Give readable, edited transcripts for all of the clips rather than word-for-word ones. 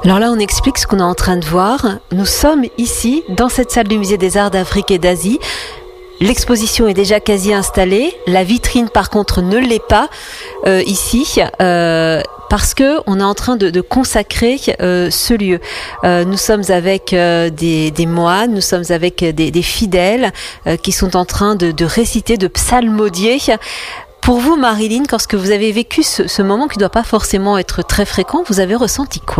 Alors là, on explique ce qu'on est en train de voir. Nous sommes ici, dans cette salle du Musée des Arts d'Afrique et d'Asie. L'exposition est déjà quasi installée. La vitrine, par contre, ne l'est pas ici. Parce que on est en train de consacrer ce lieu. Nous sommes avec des moines, nous sommes avec des fidèles qui sont en train de réciter, de psalmodier. Pour vous, Marilyn, lorsque vous avez vécu ce moment qui ne doit pas forcément être très fréquent, vous avez ressenti quoi ?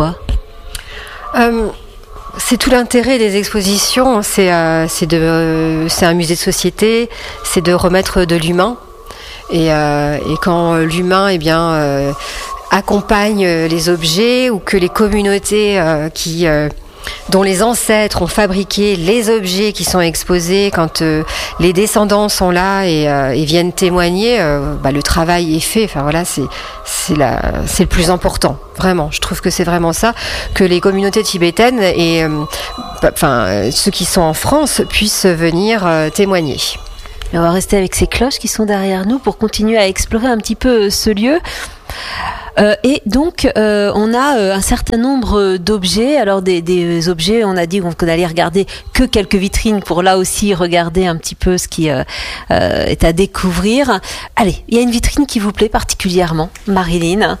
C'est tout l'intérêt des expositions, c'est un musée de société, c'est de remettre de l'humain. Et quand l'humain accompagne les objets, ou que les communautés dont les ancêtres ont fabriqué les objets qui sont exposés, quand les descendants sont là et viennent témoigner, le travail est fait. Enfin voilà, c'est le plus important. Vraiment, je trouve que c'est vraiment ça, que les communautés tibétaines et ceux qui sont en France puissent venir témoigner. Et on va rester avec ces cloches qui sont derrière nous pour continuer à explorer un petit peu ce lieu. Et donc, on a un certain nombre d'objets. Alors, des objets, on a dit qu'on allait regarder que quelques vitrines pour là aussi regarder un petit peu ce qui est à découvrir. Allez, il y a une vitrine qui vous plaît particulièrement, Marilyn.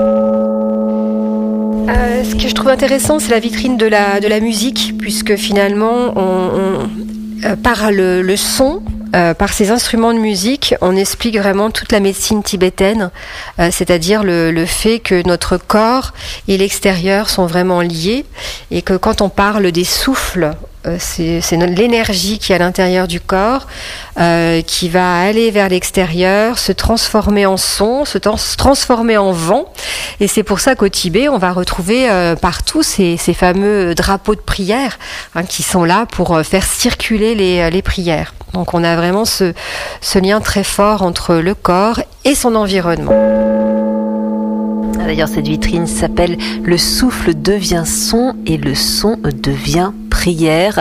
Ce que je trouve intéressant, c'est la vitrine de la musique, puisque finalement, par le son, par ces instruments de musique, on explique vraiment toute la médecine tibétaine, c'est-à-dire le fait que notre corps et l'extérieur sont vraiment liés, et que quand on parle des souffles, c'est l'énergie qui est à l'intérieur du corps qui va aller vers l'extérieur, se transformer en son, se transformer en vent. Et c'est pour ça qu'au Tibet, on va retrouver partout ces fameux drapeaux de prière qui sont là pour faire circuler les prières. Donc on a vraiment ce lien très fort entre le corps et son environnement. D'ailleurs, cette vitrine s'appelle « Le souffle devient son et le son devient prière »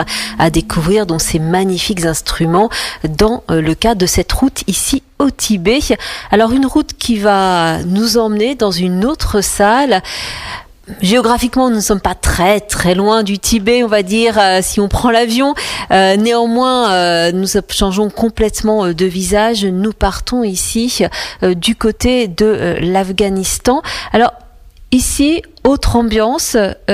à découvrir dans ces magnifiques instruments dans le cadre de cette route ici au Tibet. Alors, une route qui va nous emmener dans une autre salle. Géographiquement, nous ne sommes pas très très loin du Tibet, on va dire, si on prend l'avion. Néanmoins, nous changeons complètement de visage. Nous partons ici du côté de l'Afghanistan. Alors, ici, autre ambiance, pas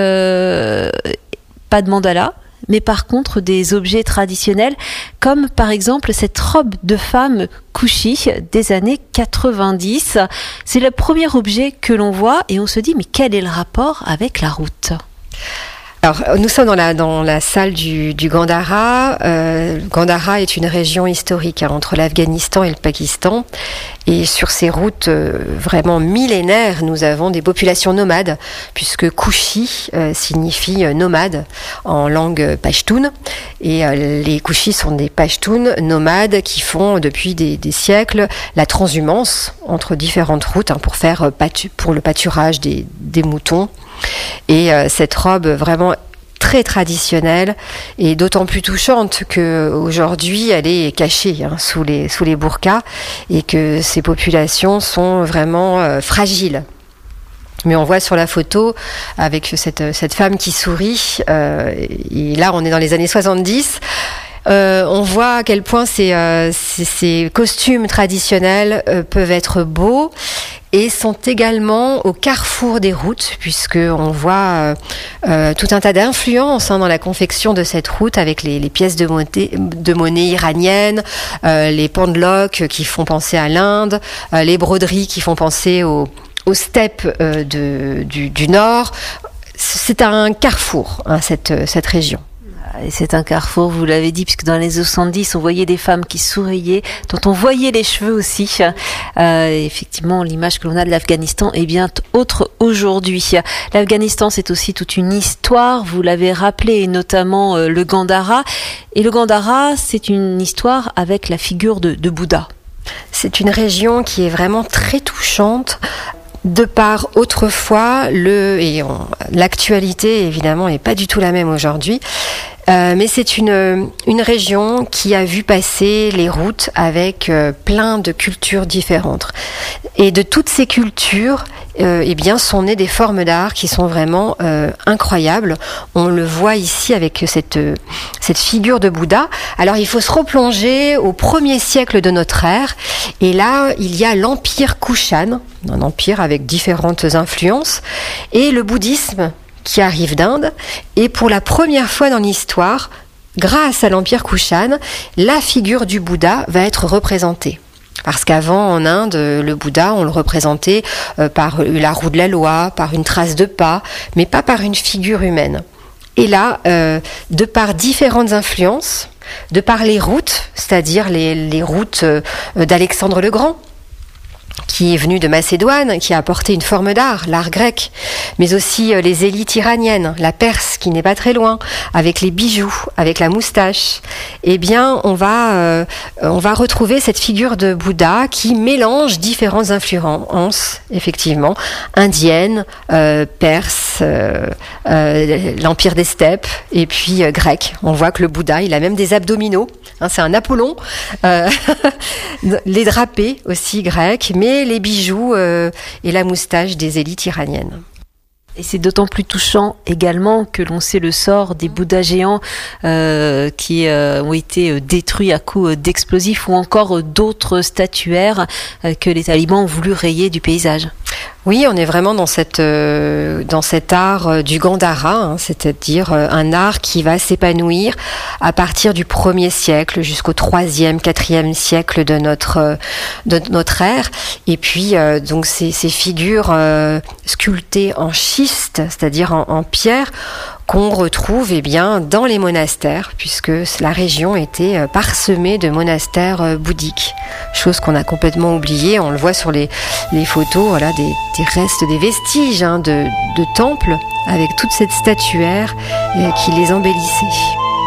de mandala, mais par contre des objets traditionnels, comme par exemple cette robe de femme Kushi des années 90. C'est le premier objet que l'on voit et on se dit, mais quel est le rapport avec la route ? Alors, nous sommes dans la salle du Gandhara. Gandhara est une région historique entre l'Afghanistan et le Pakistan. Et sur ces routes vraiment millénaires, nous avons des populations nomades, puisque Kushi signifie nomade en langue pachtoune. Et les Kushis sont des Pashtuns nomades qui font depuis des siècles la transhumance entre différentes routes pour le pâturage des moutons. Et cette robe vraiment très traditionnelle et d'autant plus touchante qu'aujourd'hui elle est cachée sous les burqas et que ces populations sont vraiment fragiles. Mais on voit sur la photo avec cette femme qui sourit, et là on est dans les années 70. On voit à quel point ces costumes traditionnels peuvent être beaux et sont également au carrefour des routes, puisqu'on voit tout un tas d'influences dans la confection de cette route avec les pièces de monnaie iraniennes, les pendeloques qui font penser à l'Inde, les broderies qui font penser aux steppes du Nord. C'est un carrefour, cette région. Et c'est un carrefour, vous l'avez dit, puisque dans les années 70, on voyait des femmes qui souriaient, dont on voyait les cheveux aussi. Effectivement, l'image que l'on a de l'Afghanistan est bien autre aujourd'hui. L'Afghanistan, c'est aussi toute une histoire, vous l'avez rappelé, et notamment le Gandhara. Et le Gandhara, c'est une histoire avec la figure de Bouddha. C'est une région qui est vraiment très touchante. De par autrefois, l'actualité évidemment n'est pas du tout la même aujourd'hui, mais c'est une région qui a vu passer les routes avec plein de cultures différentes. Et de toutes ces cultures, eh bien, sont nées des formes d'art qui sont vraiment incroyables. On le voit ici avec cette figure de Bouddha. Alors, il faut se replonger au 1er siècle de notre ère. Et là, il y a l'empire Kushan, un empire avec différentes influences, et le bouddhisme qui arrive d'Inde. Et pour la première fois dans l'histoire, grâce à l'empire Kushan, la figure du Bouddha va être représentée. Parce qu'avant, en Inde, le Bouddha, on le représentait par la roue de la loi, par une trace de pas, mais pas par une figure humaine. Et là, de par différentes influences, de par les routes, c'est-à-dire les routes d'Alexandre le Grand, qui est venu de Macédoine, qui a apporté une forme d'art, l'art grec, mais aussi les élites iraniennes, la Perse qui n'est pas très loin, avec les bijoux, avec la moustache. Eh bien, on va retrouver cette figure de Bouddha qui mélange différentes influences, effectivement, indiennes, perses, l'empire des steppes, et puis grec. On voit que le Bouddha, il a même des abdominaux, hein, c'est un Apollon, les drapés aussi grecs, mais les bijoux et la moustache des élites iraniennes. Et c'est d'autant plus touchant également que l'on sait le sort des Bouddhas géants qui ont été détruits à coups d'explosifs, ou encore d'autres statuaires que les talibans ont voulu rayer du paysage. Oui, on est vraiment dans cet art du Gandhara, hein, c'est-à-dire un art qui va s'épanouir à partir du 1er siècle jusqu'au 3e, 4e siècle de notre ère. Et puis donc ces figures sculptées en schiste, c'est-à-dire en pierre, qu'on retrouve dans les monastères, puisque la région était parsemée de monastères bouddhiques, chose qu'on a complètement oubliée. On le voit sur les photos, voilà, des restes, des vestiges de temples avec toute cette statuaire qui les embellissait.